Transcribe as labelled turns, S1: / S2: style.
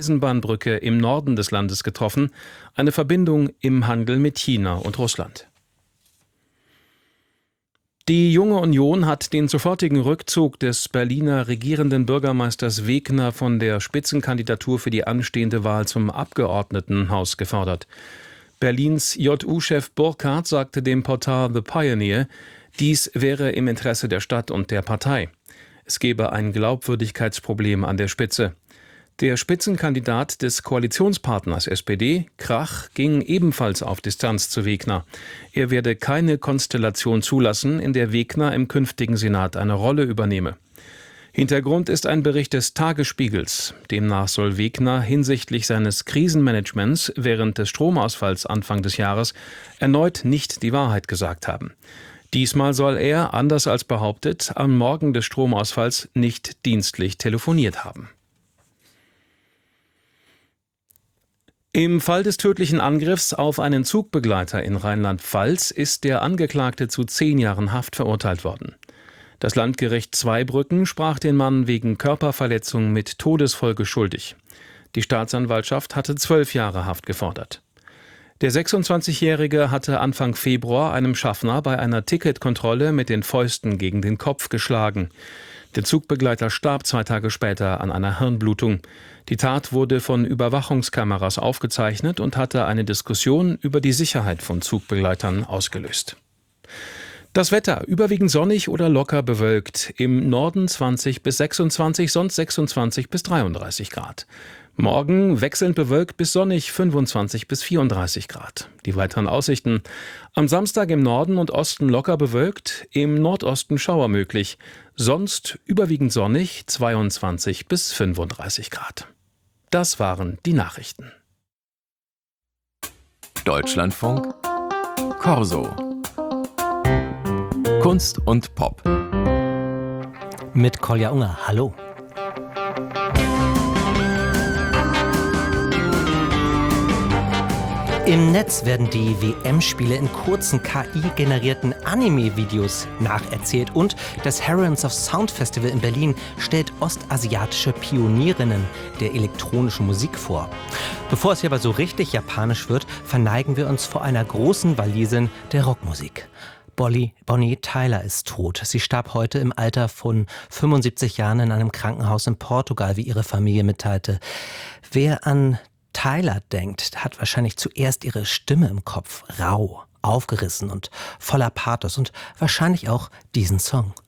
S1: Eisenbahnbrücke im Norden des Landes getroffen, eine Verbindung im Handel mit China und Russland. Die Junge Union hat den sofortigen Rückzug des Berliner regierenden Bürgermeisters Wegner von der Spitzenkandidatur für die anstehende Wahl zum Abgeordnetenhaus gefordert. Berlins JU-Chef Burkhardt sagte dem Portal The Pioneer, dies wäre im Interesse der Stadt und der Partei. Es gebe ein Glaubwürdigkeitsproblem an der Spitze. Der Spitzenkandidat des Koalitionspartners SPD, Krach, ging ebenfalls auf Distanz zu Wegner. Er werde keine Konstellation zulassen, in der Wegner im künftigen Senat eine Rolle übernehme. Hintergrund ist ein Bericht des Tagesspiegels. Demnach soll Wegner hinsichtlich seines Krisenmanagements während des Stromausfalls Anfang des Jahres erneut nicht die Wahrheit gesagt haben. Diesmal soll er, anders als behauptet, am Morgen des Stromausfalls nicht dienstlich telefoniert haben. Im Fall des tödlichen Angriffs auf einen Zugbegleiter in Rheinland-Pfalz ist der Angeklagte zu 10 Jahren Haft verurteilt worden. Das Landgericht Zweibrücken sprach den Mann wegen Körperverletzung mit Todesfolge schuldig. Die Staatsanwaltschaft hatte 12 Jahre Haft gefordert. Der 26-Jährige hatte Anfang Februar einem Schaffner bei einer Ticketkontrolle mit den Fäusten gegen den Kopf geschlagen. Der Zugbegleiter starb 2 Tage später an einer Hirnblutung. Die Tat wurde von Überwachungskameras aufgezeichnet und hatte eine Diskussion über die Sicherheit von Zugbegleitern ausgelöst. Das Wetter: überwiegend sonnig oder locker bewölkt. Im Norden 20 bis 26, sonst 26 bis 33 Grad. Morgen wechselnd bewölkt bis sonnig, 25 bis 34 Grad. Die weiteren Aussichten: am Samstag im Norden und Osten locker bewölkt, im Nordosten Schauer möglich. Sonst überwiegend sonnig, 22 bis 35 Grad. Das waren die Nachrichten.
S2: Deutschlandfunk Corso. Kunst und Pop.
S3: Mit Kolja Unger. Hallo. Im Netz werden die WM-Spiele in kurzen KI-generierten Anime-Videos nacherzählt und das Herons of Sound Festival in Berlin stellt ostasiatische Pionierinnen der elektronischen Musik vor. Bevor es hier aber so richtig japanisch wird, verneigen wir uns vor einer großen Walisin der Rockmusik. Bonnie Tyler ist tot. Sie starb heute im Alter von 75 Jahren in einem Krankenhaus in Portugal, wie ihre Familie mitteilte. Wer an Tyler denkt, hat wahrscheinlich zuerst ihre Stimme im Kopf, rau, aufgerissen und voller Pathos und wahrscheinlich auch diesen Song.